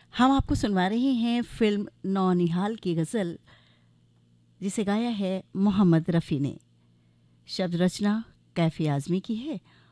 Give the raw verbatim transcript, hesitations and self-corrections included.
हम आपको सुनवा रहे हैं फिल्म नौनिहाल की गज़ल, जिसे गाया है मोहम्मद रफ़ी ने। शब्द रचना कैफ़ी आज़मी की है